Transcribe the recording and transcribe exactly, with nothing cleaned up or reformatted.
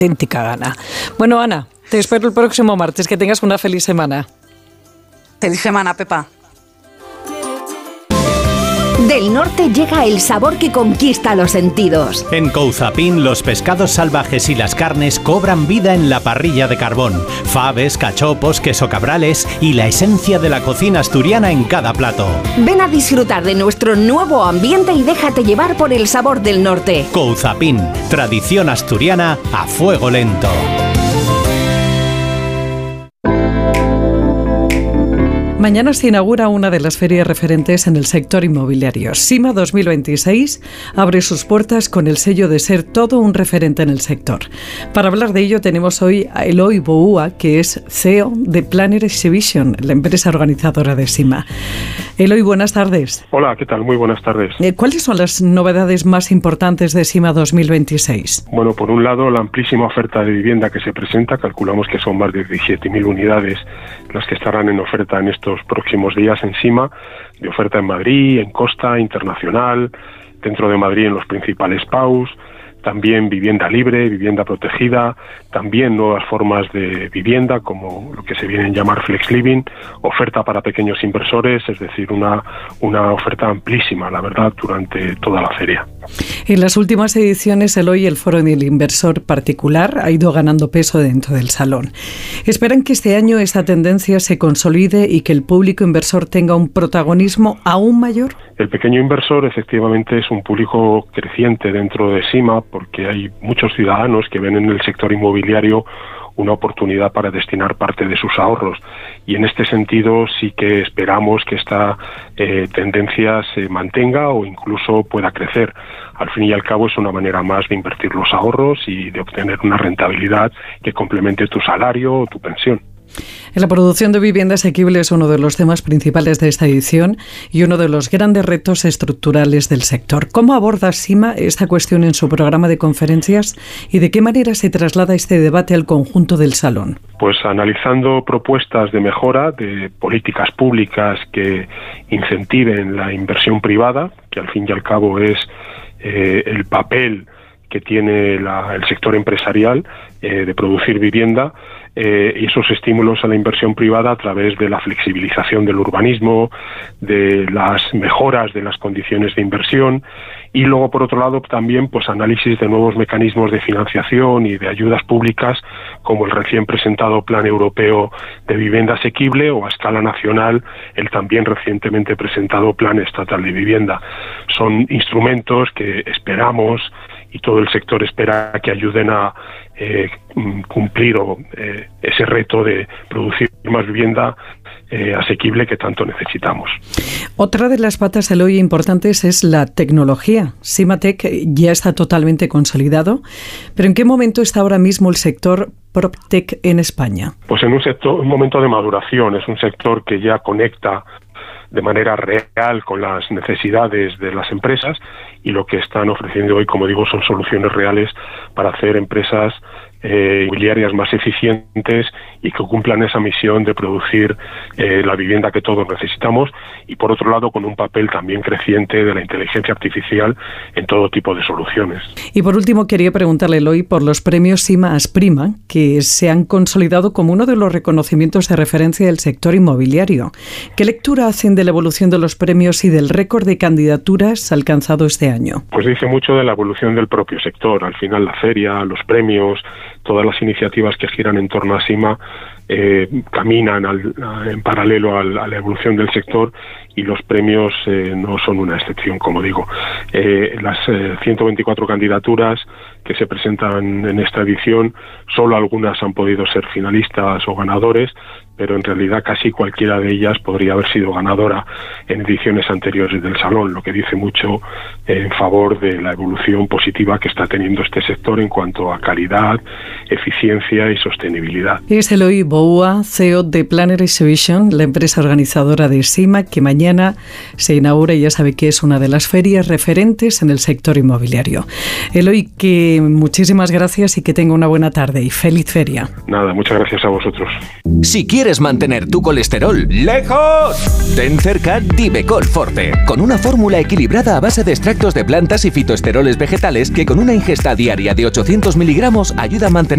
auténtica gana. Bueno, Ana, te espero el próximo martes. Que tengas una feliz semana. Feliz semana, Pepa. Del norte llega el sabor que conquista los sentidos. En Couzapin, los pescados salvajes y las carnes cobran vida en la parrilla de carbón. Faves, cachopos, queso cabrales y la esencia de la cocina asturiana en cada plato. Ven a disfrutar de nuestro nuevo ambiente y déjate llevar por el sabor del norte. Couzapin, tradición asturiana a fuego lento. Mañana se inaugura una de las ferias referentes en el sector inmobiliario. SIMA dos mil veintiséis abre sus puertas con el sello de ser todo un referente en el sector. Para hablar de ello tenemos hoy a Eloy Boua, que es C E O de Planner Exhibition, la empresa organizadora de SIMA. Eloy, buenas tardes. Hola, ¿qué tal? Muy buenas tardes. ¿Cuáles son las novedades más importantes de SIMA dos mil veintiséis? Bueno, por un lado, la amplísima oferta de vivienda que se presenta. Calculamos que son más de diecisiete mil unidades las que estarán en oferta en estos próximos días en SIMA, de oferta en Madrid, en Costa, internacional, dentro de Madrid en los principales P A Us, también vivienda libre, vivienda protegida, también nuevas formas de vivienda como lo que se viene a llamar flex living, oferta para pequeños inversores, es decir, una, una oferta amplísima, la verdad, durante toda la feria. En las últimas ediciones, Eloy, el foro del inversor particular ha ido ganando peso dentro del salón. ¿Esperan que este año esta tendencia se consolide y que el público inversor tenga un protagonismo aún mayor? El pequeño inversor efectivamente es un público creciente dentro de SIMA porque hay muchos ciudadanos que ven en el sector inmobiliario una oportunidad para destinar parte de sus ahorros y en este sentido sí que esperamos que esta eh, tendencia se mantenga o incluso pueda crecer. Al fin y al cabo es una manera más de invertir los ahorros y de obtener una rentabilidad que complemente tu salario o tu pensión. La producción de vivienda asequible es uno de los temas principales de esta edición y uno de los grandes retos estructurales del sector. ¿Cómo aborda SIMA esta cuestión en su programa de conferencias y de qué manera se traslada este debate al conjunto del salón? Pues analizando propuestas de mejora de políticas públicas que incentiven la inversión privada, que al fin y al cabo es eh, el papel que tiene la, el sector empresarial eh, de producir vivienda, eh, y esos estímulos a la inversión privada a través de la flexibilización del urbanismo, de las mejoras de las condiciones de inversión y luego, por otro lado, también pues análisis de nuevos mecanismos de financiación y de ayudas públicas como el recién presentado Plan Europeo de Vivienda Asequible o a escala nacional el también recientemente presentado Plan Estatal de Vivienda. Son instrumentos que esperamos y todo el sector espera que ayuden a eh, cumplir o, eh, ese reto de producir más vivienda eh, asequible que tanto necesitamos. Otra de las patas del hoy importantes es la tecnología. SIMATEC ya está totalmente consolidado, pero ¿en qué momento está ahora mismo el sector PropTech en España? Pues en un sector, un momento de maduración. Es un sector que ya conecta de manera real con las necesidades de las empresas y lo que están ofreciendo hoy, como digo, son soluciones reales para hacer empresas eh, inmobiliarias más eficientes y que cumplan esa misión de producir eh, la vivienda que todos necesitamos y, por otro lado, con un papel también creciente de la inteligencia artificial en todo tipo de soluciones. Y, por último, quería preguntarle, Eloy, por los premios SIMA Asprima, que se han consolidado como uno de los reconocimientos de referencia del sector inmobiliario. ¿Qué lectura hacen de la evolución de los premios y del récord de candidaturas alcanzado este año? Pues dice mucho de la evolución del propio sector. Al final, la feria, los premios, todas las iniciativas que giran en torno a SIMA eh, caminan al, a, en paralelo al, a la evolución del sector y los premios eh, no son una excepción, como digo. Eh, las eh, ciento veinticuatro candidaturas que se presentan en esta edición, solo algunas han podido ser finalistas o ganadores, pero en realidad casi cualquiera de ellas podría haber sido ganadora en ediciones anteriores del Salón, lo que dice mucho en favor de la evolución positiva que está teniendo este sector en cuanto a calidad, eficiencia y sostenibilidad. Es Eloy Boua, C E O de Planner Exhibition, la empresa organizadora de SIMA, que mañana se inaugura y ya sabe que es una de las ferias referentes en el sector inmobiliario. Eloy, que muchísimas gracias y que tenga una buena tarde y feliz feria. Nada, muchas gracias a vosotros. Si quieres mantener tu colesterol lejos, ten cerca Divecol Forte, con una fórmula equilibrada a base de extractos de plantas y fitoesteroles vegetales que con una ingesta diaria de ochocientos miligramos ayuda a mantener